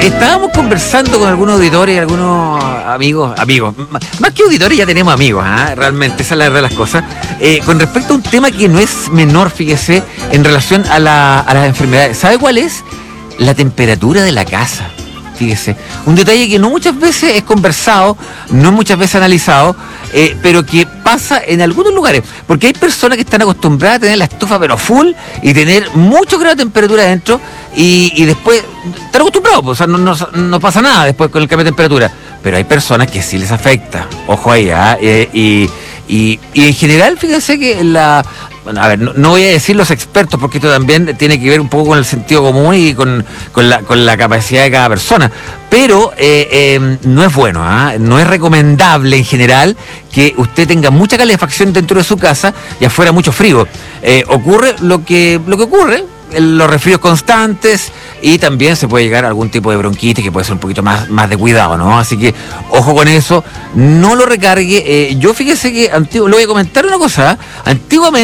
estábamos conversando con algunos auditores y algunos amigos, más que auditores ya tenemos amigos, realmente, esa es la verdad de las cosas, con respecto a un tema que no es menor, fíjese, en relación a las enfermedades. ¿Sabe cuál es? La temperatura de la casa. Fíjese, un detalle que no muchas veces es conversado, no muchas veces analizado, pero que pasa en algunos lugares, porque hay personas que están acostumbradas a tener la estufa pero full y tener muchos grados de temperatura adentro y después están acostumbrados, pues, o sea, no pasa nada después con el cambio de temperatura, pero hay personas que sí les afecta, ojo ahí, y en general, fíjense que bueno, a ver, no voy a decir los expertos porque esto también tiene que ver un poco con el sentido común y con la capacidad de cada persona, pero no es bueno, no es recomendable en general que usted tenga mucha calefacción dentro de su casa y afuera mucho frío. Ocurre lo que ocurre, los resfríos constantes, y también se puede llegar a algún tipo de bronquitis que puede ser un poquito más de cuidado, ¿no? Así que ojo con eso, no lo recargue. Yo fíjese que le voy a comentar una cosa, antiguamente